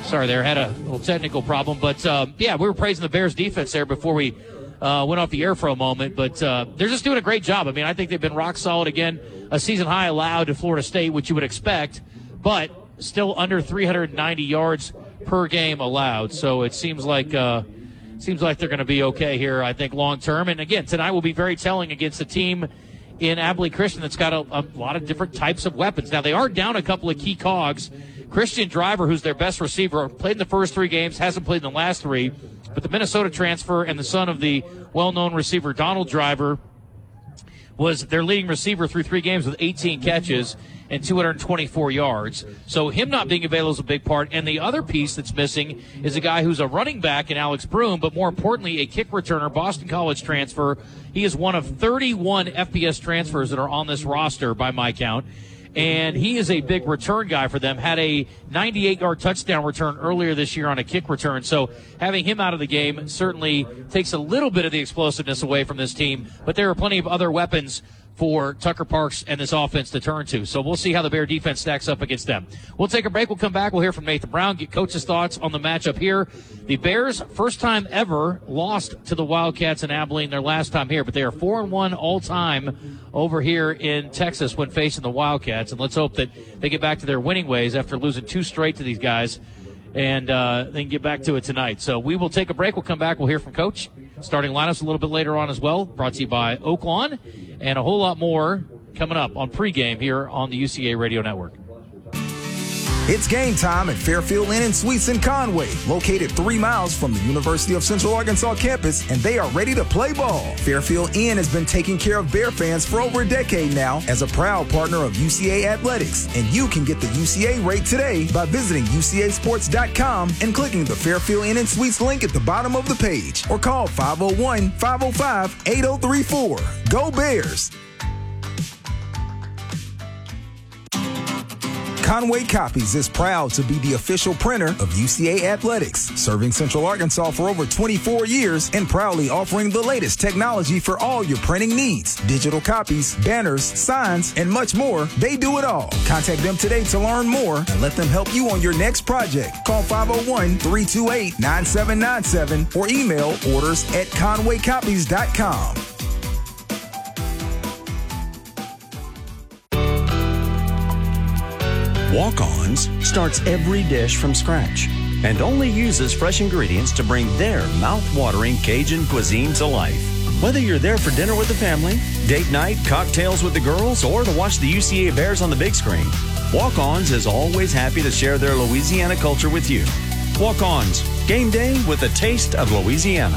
Sorry there, had a little technical problem. But, we were praising the Bears defense there before we went off the air for a moment. But they're just doing a great job. I mean, I think they've been rock solid again. A season high allowed to Florida State, which you would expect, but still under 390 yards per game allowed. So it seems like they're going to be okay here, I think, long term. And, again, tonight will be very telling against a team in Abilene Christian that's got a lot of different types of weapons. Now, they are down a couple of key cogs. Christian Driver, who's their best receiver, played in the first 3 games, hasn't played in the last 3. But the Minnesota transfer and the son of the well-known receiver Donald Driver was their leading receiver through 3 games with 18 catches and 224 yards. So him not being available is a big part. And the other piece that's missing is a guy who's a running back in Alex Broom, but more importantly, a kick returner, Boston College transfer. He is one of 31 FBS transfers that are on this roster by my count. And he is a big return guy for them. Had a 98-yard touchdown return earlier this year on a kick return. So having him out of the game certainly takes a little bit of the explosiveness away from this team. But there are plenty of other weapons for Tucker Parks and this offense to turn to. So we'll see how the Bear defense stacks up against them. We'll take a break. We'll come back. We'll hear from Nathan Brown, get Coach's thoughts on the matchup here. The Bears, first time ever, lost to the Wildcats in Abilene their last time here, but they are 4-1 all-time over here in Texas when facing the Wildcats. And let's hope that they get back to their winning ways after losing 2 straight to these guys and then get back to it tonight. So we will take a break. We'll come back. We'll hear from Coach. Starting lineups a little bit later on as well, brought to you by Oaklawn, and a whole lot more coming up on pregame here on the UCA Radio Network. It's game time at Fairfield Inn & Suites in Conway, located 3 miles from the University of Central Arkansas campus, and they are ready to play ball. Fairfield Inn has been taking care of Bear fans for over a decade now as a proud partner of UCA Athletics, and you can get the UCA rate today by visiting UCAsports.com and clicking the Fairfield Inn & Suites link at the bottom of the page, or call 501-505-8034. Go Bears! Conway Copies is proud to be the official printer of UCA Athletics, serving Central Arkansas for over 24 years and proudly offering the latest technology for all your printing needs. Digital copies, banners, signs, and much more. They do it all. Contact them today to learn more and let them help you on your next project. Call 501-328-9797 or email orders@conwaycopies.com. Walk-Ons starts every dish from scratch and only uses fresh ingredients to bring their mouth-watering Cajun cuisine to life. Whether you're there for dinner with the family, date night, cocktails with the girls, or to watch the UCA Bears on the big screen, Walk-Ons is always happy to share their Louisiana culture with you. Walk-Ons, game day with a taste of Louisiana.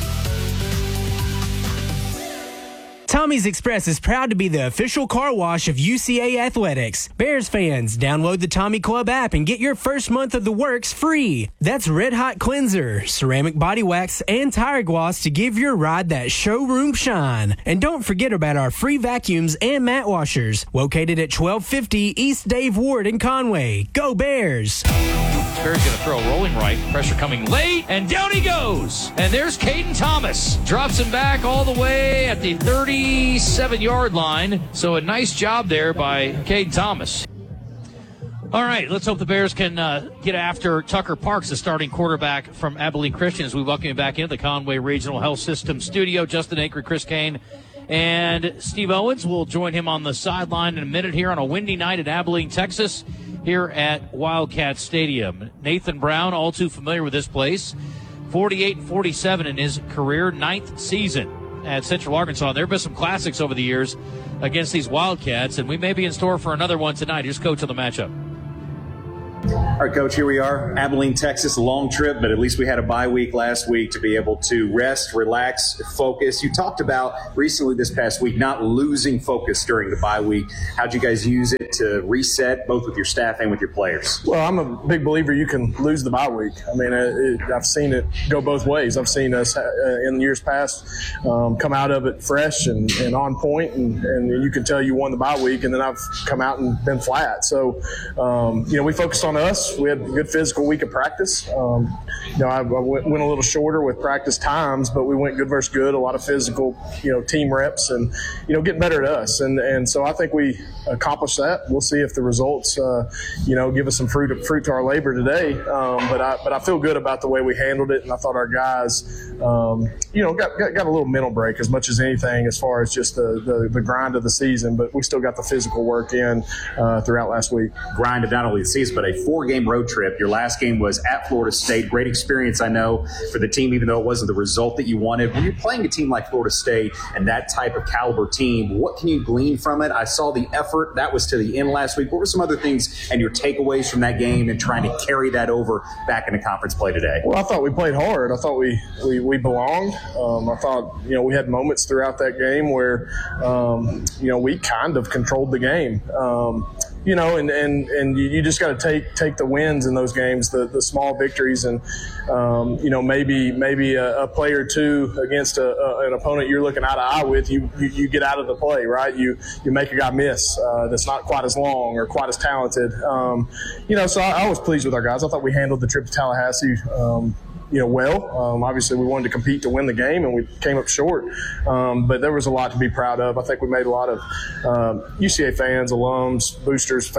Tommy's Express is proud to be the official car wash of UCA Athletics. Bears fans, download the Tommy Club app and get your first month of the works free. That's Red Hot Cleanser, ceramic body wax, and tire gloss to give your ride that showroom shine. And don't forget about our free vacuums and mat washers, located at 1250 East Dave Ward in Conway. Go Bears! Bears going to throw a rolling right. Pressure coming late, and down he goes. And there's Caden Thomas. Drops him back all the way at the 37-yard line. So a nice job there by Caden Thomas. All right, let's hope the Bears can get after Tucker Parks, the starting quarterback from Abilene Christian, as we welcome him back into the Conway Regional Health System studio. Justin Acre, Chris Kane, and Steve Owens will join him on the sideline in a minute here on a windy night in Abilene, Texas, here at Wildcat Stadium. Nathan Brown, all too familiar with this place, 48-47 in his career, 9th season at Central Arkansas. There have been some classics over the years against these Wildcats, and we may be in store for another one tonight. Here's Coach on the matchup. All right, Coach, here we are, Abilene, Texas, a long trip, but at least we had a bye week last week to be able to rest, relax, focus. You talked about recently this past week not losing focus during the bye week. How'd you guys use it to reset both with your staff and with your players? Well, I'm a big believer you can lose the bye week. I mean, I've seen it go both ways. I've seen us in years past come out of it fresh and on point, and you can tell you won the bye week, and then I've come out and been flat. So, we focused on us. us, we had a good physical week of practice. I went a little shorter with practice times, but we went good versus good, a lot of physical, team reps and, getting better at us. And so I think we accomplished that. We'll see if the results, give us some fruit to our labor today. But I feel good about the way we handled it, and I thought our guys, got a little mental break as much as anything as far as just the grind of the season. But we still got the physical work in throughout last week. Grind of not only the season, but a 4-game road trip. Your last game was at Florida State. Great experience, I know, for the team, even though it wasn't the result that you wanted. When you're playing a team like Florida State and that type of caliber team, what can you glean from it? I saw the effort. That was to the end last week. What were some other things and your takeaways from that game and trying to carry that over back into conference play today? Well, I thought we played hard. I thought we belonged. I thought, we had moments throughout that game where, we kind of controlled the game. And you just got to take the wins in those games, the small victories, and maybe a play or two against an opponent you're looking eye to eye with. You get out of the play, right? You make a guy miss that's not quite as long or quite as talented. So I was pleased with our guys. I thought we handled the trip to Tallahassee well. Obviously, we wanted to compete to win the game, and we came up short. But there was a lot to be proud of. I think we made a lot of UCA fans, alums, boosters,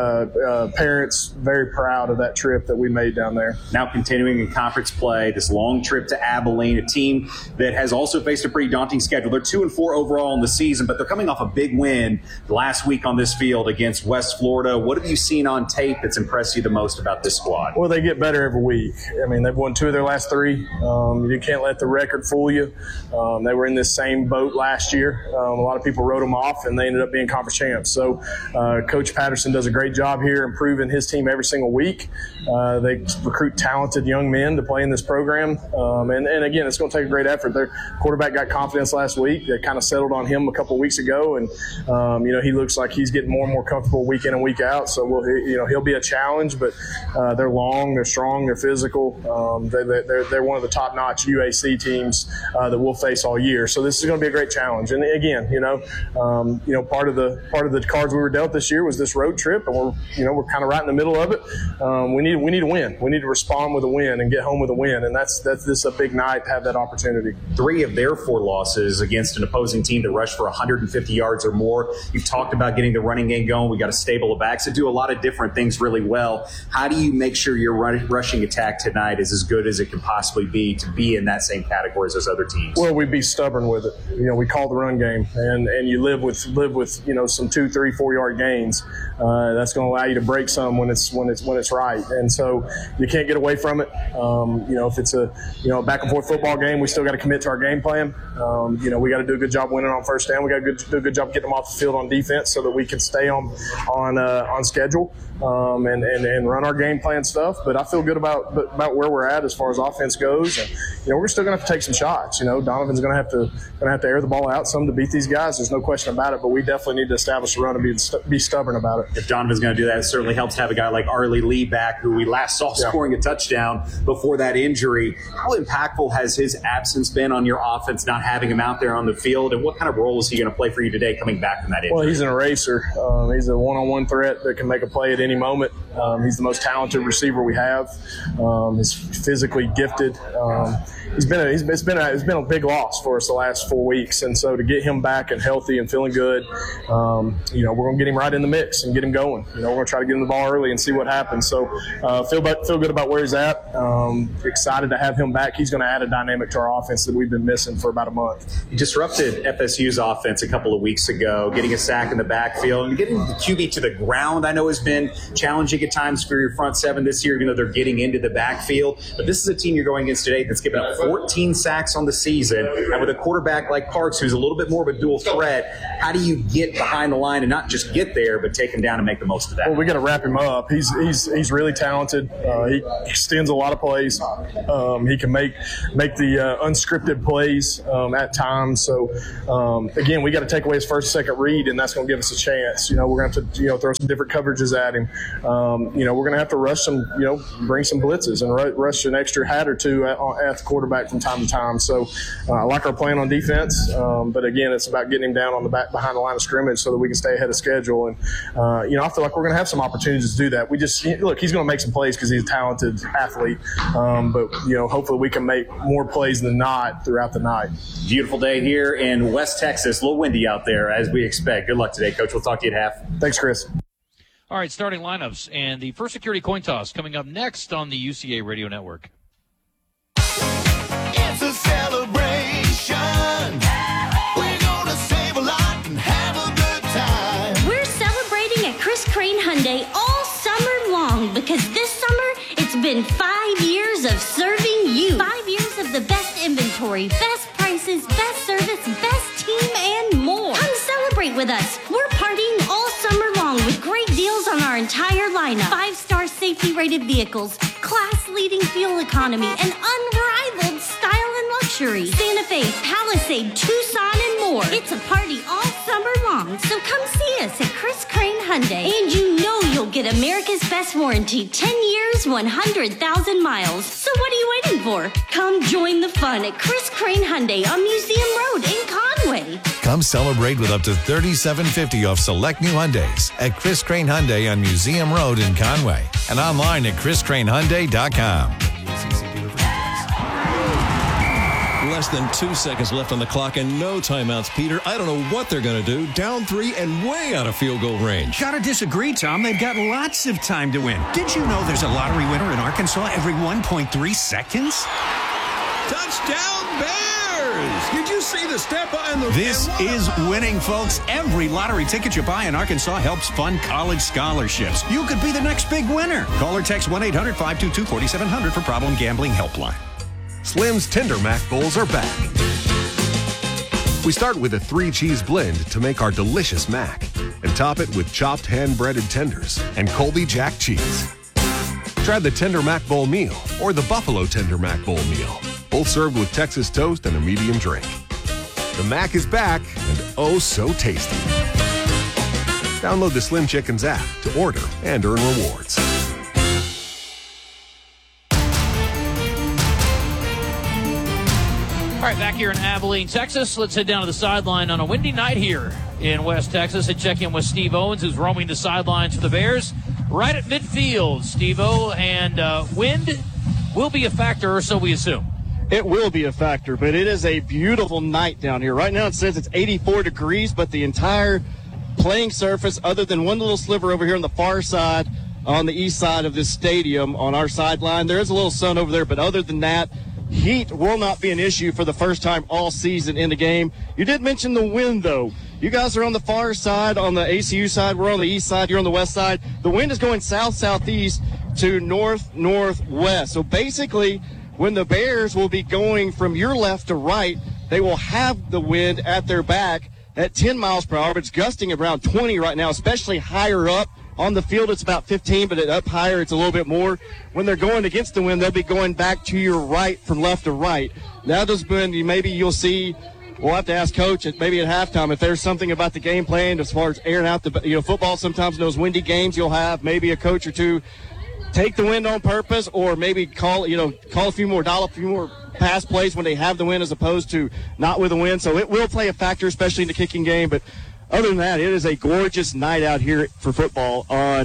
parents very proud of that trip that we made down there. Now continuing in conference play, this long trip to Abilene, a team that has also faced a pretty daunting schedule. They're 2-4 overall in the season, but they're coming off a big win last week on this field against West Florida. What have you seen on tape that's impressed you the most about this squad? Well, they get better every week. I mean, they've won 2 of their last 3. You can't let the record fool you. They were in this same boat last year. A lot of people wrote them off, and they ended up being conference champs. So Coach Patterson does a great job here improving his team every single week. They recruit talented young men to play in this program. And again, it's going to take a great effort. Their quarterback got confidence last week. They kind of settled on him a couple of weeks ago, and he looks like he's getting more and more comfortable week in and week out. So he'll be a challenge, but they're long, they're strong, they're physical. They're one of the top-notch UAC teams that we'll face all year. So this is going to be a great challenge. And again, part of the cards we were dealt this year was this road trip, and we're kind of right in the middle of it. We need to win. We need to respond with a win and get home with a win, and this is a big night to have that opportunity. 3 of their 4 losses against an opposing team that rushed for 150 yards or more. You've talked about getting the running game going. We got a stable of backs that do a lot of different things really well. How do you make sure your rushing attack tonight is as good as it can possibly be to be in that same category as those other teams? Well, we be stubborn with it. We call the run game, and you live with some 2, 3, 4 yard gains. That's going to allow you to break some when it's right, and so you can't get away from it. If it's a back and forth football game, we still got to commit to our game plan. We got to do a good job winning on first down. We got to do a good job getting them off the field on defense so that we can stay on schedule and run our game plan stuff. But I feel good about where we're at as far as offense goes, and we're still going to have to take some shots. Donovan's going to have to air the ball out some to beat these guys. There's no question about it. But we definitely need to establish a run and be stubborn about it. If Donovan's going to do that, it certainly helps to have a guy like Arlie Lee back, who we last saw scoring a touchdown before that injury. How impactful has his absence been on your offense, not having him out there on the field? And what kind of role is he going to play for you today coming back from that injury? Well, he's an eraser. He's a one-on-one threat that can make a play at any moment. He's the most talented receiver we have. He's physically gifted. It's been a big loss for us the last 4 weeks, and so to get him back and healthy and feeling good, we're going to get him right in the mix and get him going. We're going to try to get him the ball early and see what happens. So feel good about where he's at. Excited to have him back. He's going to add a dynamic to our offense that we've been missing for about a month. He disrupted FSU's offense a couple of weeks ago, getting a sack in the backfield and getting the QB to the ground. I know has been challenging at times for your front seven this year, even though they're getting into the backfield. But this is a team you're going against today that's given up 14 sacks on the season, and with a quarterback like Parks, who's a little bit more of a dual threat, how do you get behind the line and not just get there, but take him down and make the most of that? Well, we got to wrap him up. He's really talented. He extends a lot of plays. He can make the unscripted plays at times. So again, we got to take away his first, second read, and that's going to give us a chance. We're going to have to throw some different coverages at him. We're going to have to rush some, bring some blitzes and rush an extra hat or two at the quarterback from time to time. So I like our plan on defense, but again, it's about getting him down on back behind the line of scrimmage so that we can stay ahead of schedule. And, I feel like we're going to have some opportunities to do that. Look, he's going to make some plays because he's a talented athlete. But, hopefully we can make more plays than not throughout the night. Beautiful day here in West Texas. A little windy out there, as we expect. Good luck today, Coach. We'll talk to you at half. Thanks, Chris. All right, starting lineups and the First Security coin toss coming up next on the UCA Radio Network. It's a celebration. We're gonna save a lot and have a good time. We're celebrating at Chris Crane Hyundai all summer long because this summer it's been 5 years of serving you. 5 years of the best inventory, best prices, best service, best team, and more. Come celebrate with us. We're partying all summer long with great deals on our entire lineup. 5-star safety-rated vehicles, class-leading fuel economy, and unrivaled style and luxury. Santa Fe, Palisade, Tucson, and more. It's a party all summer long, so come see us at Chris Crane Hyundai. And you know you'll get America's best warranty, 10 years, 100,000 miles. So what are you waiting for? Come join the fun at Chris Crane Hyundai on Museum Road in Conway. Come celebrate with up to $3,750 off select new Hyundais at Chris Crane Hyundai on Museum Road in Conway and online at chriscranehyundai.com. Less than 2 seconds left on the clock and no timeouts, Peter. I don't know what they're going to do. Down 3 and way out of field goal range. Gotta disagree, Tom. They've got lots of time to win. Did you know there's a lottery winner in Arkansas every 1.3 seconds? Touchdown Bears! Did you see the step on the... This is winning, folks. Every lottery ticket you buy in Arkansas helps fund college scholarships. You could be the next big winner. Call or text 1-800-522-4700 for Problem Gambling Helpline. Slim's Tender Mac Bowls are back. We start with a 3-cheese blend to make our delicious mac and top it with chopped hand-breaded tenders and Colby Jack cheese. Try the Tender Mac Bowl meal or the Buffalo Tender Mac Bowl meal, both served with Texas toast and a medium drink. The Mac is back and oh so tasty. Download the Slim Chickens app to order and earn rewards. All right, back here in Abilene, Texas. Let's head down to the sideline on a windy night here in West Texas and check in with Steve Owens, who's roaming the sidelines for the Bears right at midfield. Steve-O, and wind will be a factor, or so we assume. It will be a factor, but it is a beautiful night down here. Right now it says it's 84 degrees, but the entire playing surface, other than one little sliver over here on the far side, on the east side of this stadium on our sideline, there is a little sun over there, but other than that, heat will not be an issue for the first time all season in the game. You did mention the wind, though. You guys are on the far side, on the ACU side. We're on the east side. You're on the west side. The wind is going south-southeast to north-northwest. So basically, when the Bears will be going from your left to right, they will have the wind at their back at 10 miles per hour. It's gusting around 20 right now, especially higher up. On the field, it's about 15, but up higher, it's a little bit more. When they're going against the wind, they'll be going back to your right from left to right. Now, this wind, maybe you'll see, we'll have to ask Coach maybe at halftime if there's something about the game plan as far as airing out the, football. Sometimes in those windy games, you'll have maybe a coach or two take the wind on purpose, or maybe call a few more pass plays when they have the wind as opposed to not with the wind. So it will play a factor, especially in the kicking game, but other than that, it is a gorgeous night out here for football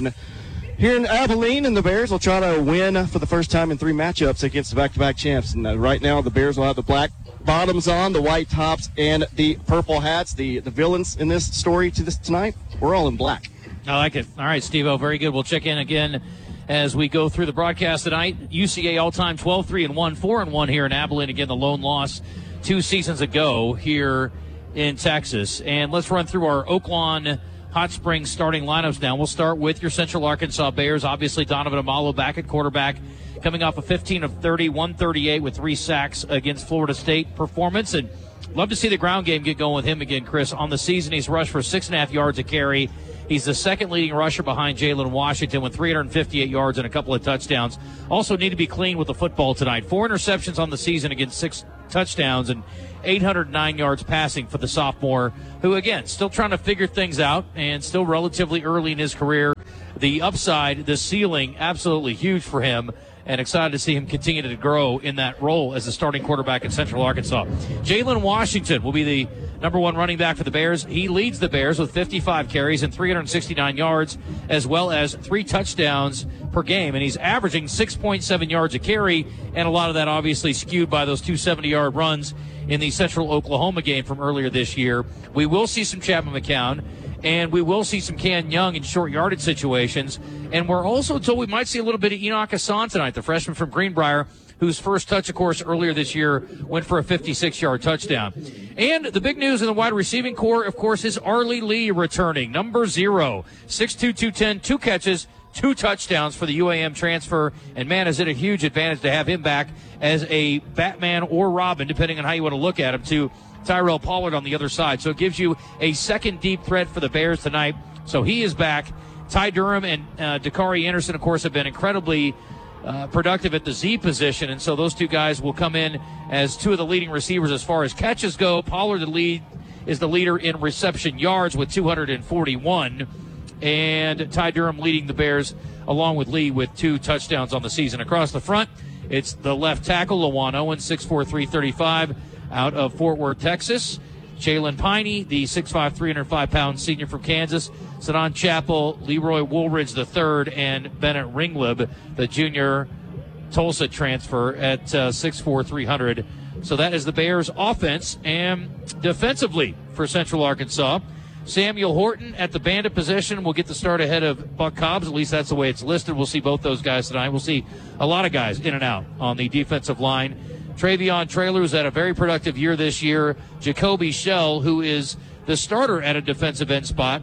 here in Abilene, and the Bears will try to win for the first time in 3 matchups against the back-to-back champs. And right now, the Bears will have the black bottoms on, the white tops, and the purple hats. The villains in this story tonight, we're all in black. I like it. All right, Steve-O, very good. We'll check in again as we go through the broadcast tonight. UCA all-time 12-3-1, 4-1 here in Abilene. Again, the lone loss 2 seasons ago here in Texas. And let's run through our Oaklawn Hot Springs starting lineups now. We'll start with your Central Arkansas Bears. Obviously, Donovan Amalo back at quarterback, coming off a 15 of 30, 138 with 3 sacks against Florida State performance. And love to see the ground game get going with him again, Chris. On the season, he's rushed for 6.5 yards a carry. He's the second leading rusher behind Jalen Washington with 358 yards and a couple of touchdowns. Also need to be clean with the football tonight. 4 interceptions on the season against 6 touchdowns, and 809 yards passing for the sophomore, who, again, still trying to figure things out and still relatively early in his career. The upside, the ceiling, absolutely huge for him, and excited to see him continue to grow in that role as the starting quarterback in Central Arkansas. Jalen Washington will be the number one running back for the Bears. He leads the Bears with 55 carries and 369 yards, as well as 3 touchdowns per game. And he's averaging 6.7 yards a carry, and a lot of that obviously skewed by those 2 70-yard runs in the Central Oklahoma game from earlier this year. We will see some Chapman McCown, and we will see some Can Young in short yardage situations. And we're also told we might see a little bit of Enoch Hassan tonight, the freshman from Greenbrier, whose first touch, of course, earlier this year went for a 56-yard touchdown. And the big news in the wide receiving core, of course, is Arlie Lee returning, number 0, 6'2", 210, 2 catches, 2 touchdowns for the UAM transfer. And, man, is it a huge advantage to have him back as a Batman or Robin, depending on how you want to look at him, to Tyrell Pollard on the other side. So it gives you a second deep threat for the Bears tonight. So he is back. Ty Durham and Dakari Anderson, of course, have been incredibly productive at the Z position, and so those two guys will come in as 2 of the leading receivers as far as catches go. Pollard is the leader in reception yards with 241, and Ty Durham leading the Bears along with Lee with 2 touchdowns on the season. Across the front, it's the left tackle, Lawan Owens, 6'4", 335, out of Fort Worth, Texas. Jalen Piney, the 6'5", 305-pound senior from Kansas. Sadan Chappell, Leroy Woolridge III, and Bennett Ringlib, the junior Tulsa transfer at 6'4", 300. So that is the Bears' offense. And defensively for Central Arkansas, Samuel Horton at the bandit position will get the start ahead of Buck Cobbs. At least that's the way it's listed. We'll see both those guys tonight. We'll see a lot of guys in and out on the defensive line. Travion Traylor, who's had a very productive year this year. Jacoby Shell, who is the starter at a defensive end spot.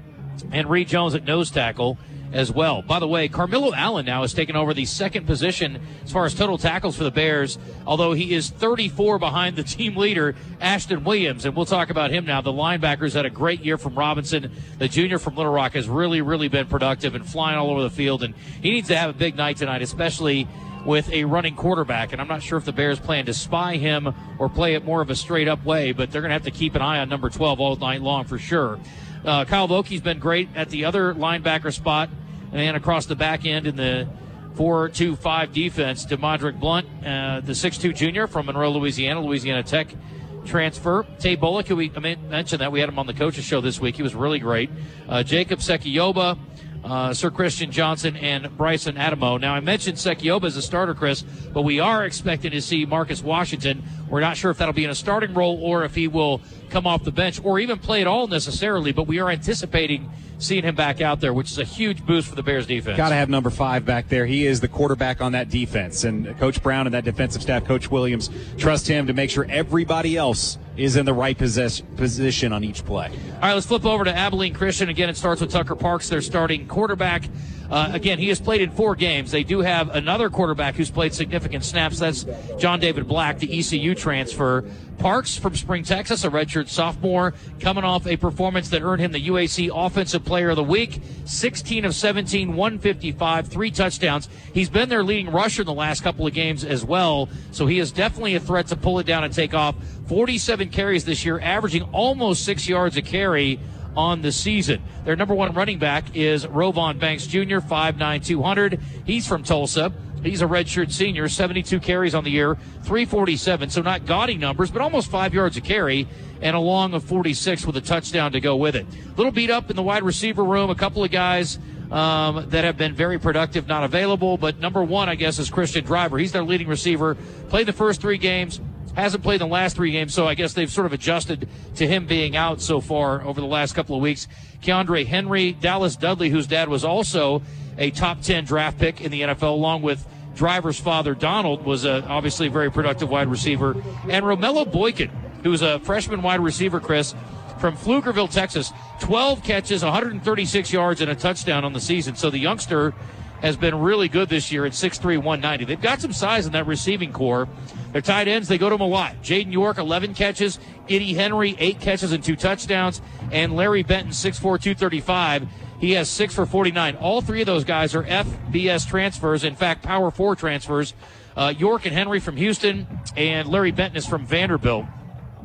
And Reed Jones at nose tackle as well. By the way, Carmelo Allen now has taken over the second position as far as total tackles for the Bears, although he is 34 behind the team leader, Ashton Williams. And we'll talk about him now. The linebackers had a great year from Robinson. The junior from Little Rock has really, really been productive and flying all over the field. And he needs to have a big night tonight, especially with a running quarterback. And I'm not sure if the Bears plan to spy him or play it more of a straight-up way, but they're going to have to keep an eye on number 12 all night long for sure. Kyle Vokey's been great at the other linebacker spot and across the back end in the 4-2-5 defense. DeModrick Blunt, the 6'2 junior from Monroe, Louisiana Tech transfer. Tay Bullock, who we mentioned that we had him on the coaches show this week. He was really great. Jacob Sekioba, Sir Christian Johnson, and Bryson Adamo. Now, I mentioned Sekioba as a starter, Chris, but we are expecting to see Marcus Washington. We're not sure if that'll be in a starting role or if he will come off the bench or even play at all necessarily, but we are anticipating seeing him back out there, which is a huge boost for the Bears defense. Got to have number 5 back there. He is the quarterback on that defense, and Coach Brown and that defensive staff, Coach Williams, trust him to make sure everybody else is in the right position on each play. All right, let's flip over to Abilene Christian. Again, it starts with Tucker Parks, their starting quarterback. Again, he has played in 4 games. They do have another quarterback who's played significant snaps. That's John David Black, the ECU transfer. Parks from Spring, Texas, a redshirt sophomore, coming off a performance that earned him the UAC Offensive Player of the Week. 16 of 17, 155, 3 touchdowns. He's been their leading rusher in the last couple of games as well, so he is definitely a threat to pull it down and take off. 47 carries this year, averaging almost 6 yards a carry on the season. Their number 1 running back is Rovon Banks Jr., 5'9", 200. He's from Tulsa. He's a redshirt senior, 72 carries on the year, 347, so not gaudy numbers, but almost 5 yards a carry, and a long of 46 with a touchdown to go with it. A little beat up in the wide receiver room, a couple of guys that have been very productive, not available, but number 1, I guess, is Christian Driver. He's their leading receiver, played the first 3 games, hasn't played in the last 3 games, so I guess they've sort of adjusted to him being out so far over the last couple of weeks. Keandre Henry, Dallas Dudley, whose dad was also a top 10 draft pick in the NFL, along with Driver's father, Donald, was obviously a very productive wide receiver. And Romello Boykin, who's a freshman wide receiver, Chris, from Pflugerville, Texas, 12 catches, 136 yards, and a touchdown on the season. So the youngster has been really good this year at 6'3", 190. They've got some size in that receiving core. Their tight ends, they go to them a lot. Jaden York, 11 catches. Eddie Henry, 8 catches and 2 touchdowns. And Larry Benton, 6'4", 235. He has 6 for 49. All 3 of those guys are FBS transfers. In fact, Power 4 transfers. York and Henry from Houston, and Larry Benton is from Vanderbilt.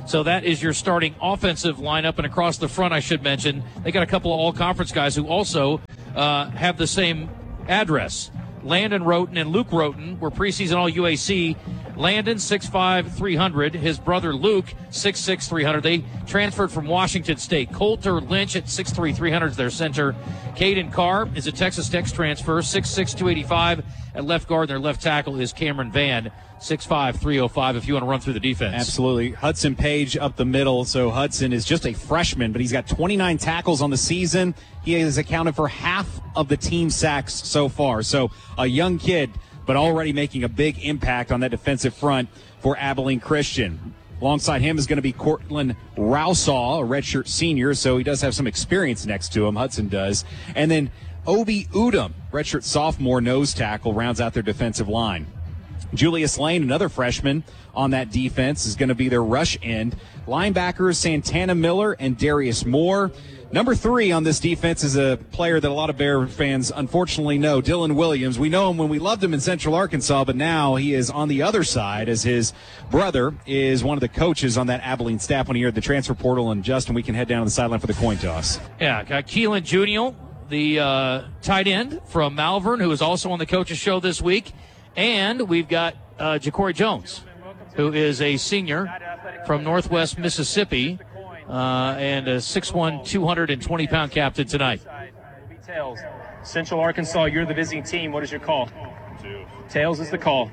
So that is your starting offensive lineup. And across the front, I should mention, they got a couple of all-conference guys who also have the same address. Landon Roten and Luke Roten were preseason All-UAC. Landon, 6'5", 300. His brother Luke, 6'6", 300. They transferred from Washington State. Coulter Lynch at 6'3", 300 is their center. Caden Carr is a Texas Tech transfer, 6'6", 285. At left guard, their left tackle is Cameron Van, 6'5", 305, if you want to run through the defense. Absolutely. Hudson Page up the middle. So Hudson is just a freshman, but he's got 29 tackles on the season. He has accounted for half of the team sacks so far. So a young kid, but already making a big impact on that defensive front for Abilene Christian. Alongside him is going to be Cortland Rousaw, a redshirt senior, so he does have some experience next to him. Hudson does. And then Obi Udom, redshirt sophomore nose tackle, rounds out their defensive line. Julius Lane, another freshman on that defense, is going to be their rush end. Linebackers Santana Miller and Darius Moore. Number 3 on this defense is a player that a lot of Bear fans unfortunately know, Dylan Williams. We know him when we loved him in Central Arkansas, but now he is on the other side as his brother is one of the coaches on that Abilene staff when he heard the transfer portal. And Justin, we can head down to the sideline for the coin toss. Yeah, got Keelan Junior, the tight end from Malvern, who is also on the coach's show this week. And we've got Ja'Cory Jones, who is a senior from Northwest Mississippi, and a 6'1", 220-pound captain tonight. Tails. Central Arkansas, you're the visiting team. What is your call? Tails is the call.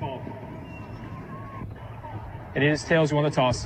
It is Tails. You want the toss.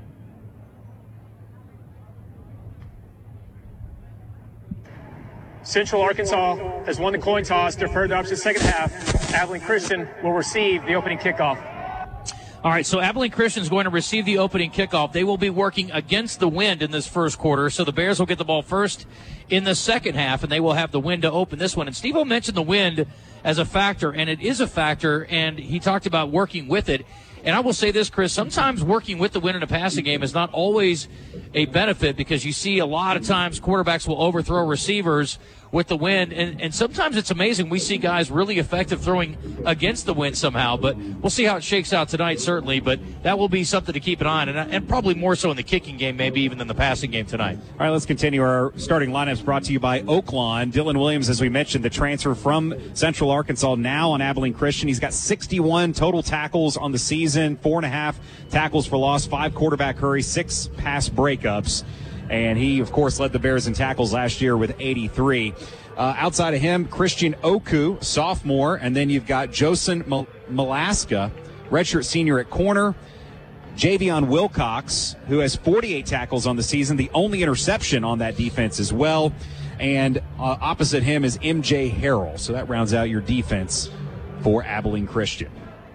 Central Arkansas has won the coin toss. They're further up to the second half. Abilene Christian will receive the opening kickoff. All right, so Abilene Christian is going to receive the opening kickoff. They will be working against the wind in this first quarter, so the Bears will get the ball first in the second half, and they will have the wind to open this one. And Steve-O mentioned the wind as a factor, and it is a factor, and he talked about working with it. And I will say this, Chris, sometimes working with the wind in a passing game is not always a benefit, because you see a lot of times quarterbacks will overthrow receivers with the wind, and sometimes it's amazing. We see guys really effective throwing against the wind somehow, but we'll see how it shakes out tonight, certainly. But that will be something to keep an eye on, and probably more so in the kicking game, maybe even than the passing game tonight. All right, let's continue. Our starting lineups brought to you by Oaklawn. Dylan Williams, as we mentioned, the transfer from Central Arkansas, now on Abilene Christian. He's got 61 total tackles on the season, 4.5 tackles for loss, 5 quarterback hurries, 6 pass breakups. And he, of course, led the Bears in tackles last year with 83. Outside of him, Christian Oku, sophomore. And then you've got Josen Malaska, redshirt senior at corner. Javion Wilcox, who has 48 tackles on the season, the only interception on that defense as well. And opposite him is MJ Harrell. So that rounds out your defense for Abilene Christian.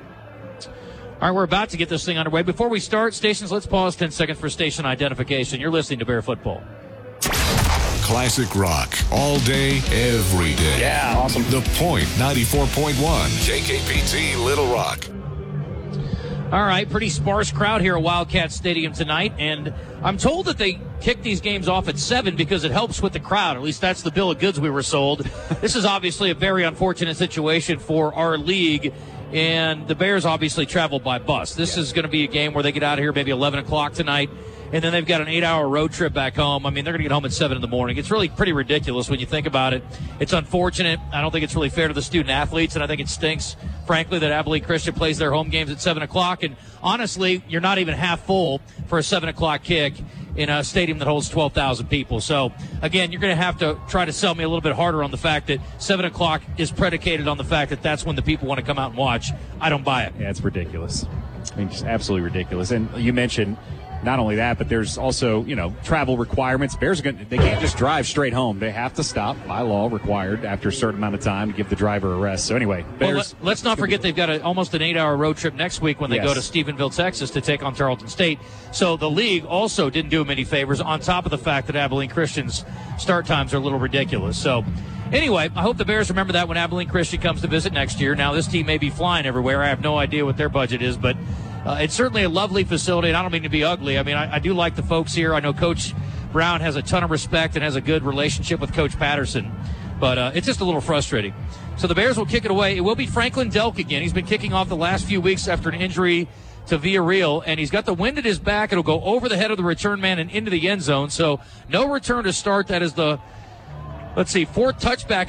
All right, we're about to get this thing underway. Before we start, stations, let's pause 10 seconds for station identification. You're listening to Bear Football. Classic rock, all day, every day. Yeah, awesome. The Point 94.1, KKPT, Little Rock. All right, pretty sparse crowd here at Wildcat Stadium tonight, and I'm told that they kick these games off at 7 because it helps with the crowd. At least that's the bill of goods we were sold. This is obviously a very unfortunate situation for our league, and the Bears obviously travel by bus. This is going to be a game where they get out of here maybe 11 o'clock tonight, and then they've got an 8-hour road trip back home. I mean, they're going to get home at 7 in the morning. It's really pretty ridiculous when you think about it. It's unfortunate. I don't think it's really fair to the student-athletes, and I think it stinks, frankly, that Abilene Christian plays their home games at 7 o'clock. And honestly, you're not even half full for a 7 o'clock kick in a stadium that holds 12,000 people. So, again, you're going to have to try to sell me a little bit harder on the fact that 7 o'clock is predicated on the fact that that's when the people want to come out and watch. I don't buy it. Yeah, it's ridiculous. I mean, just absolutely ridiculous. And you mentioned not only that, but there's also, travel requirements. Bears they can't just drive straight home. They have to stop, by law, required after a certain amount of time to give the driver a rest. So anyway, Bears. Well, let's not forget they've got almost an 8-hour road trip next week when they go to Stephenville, Texas to take on Tarleton State. So the league also didn't do them any favors, on top of the fact that Abilene Christian's start times are a little ridiculous. So anyway, I hope the Bears remember that when Abilene Christian comes to visit next year. Now, this team may be flying everywhere. I have no idea what their budget is, but it's certainly a lovely facility, and I don't mean to be ugly. I mean, I do like the folks here. I know Coach Brown has a ton of respect and has a good relationship with Coach Patterson, but it's just a little frustrating. So the Bears will kick it away. It will be Franklin Delk again. He's been kicking off the last few weeks after an injury to Villarreal, and he's got the wind at his back. It'll go over the head of the return man and into the end zone. So no return to start. That is the, fourth touchback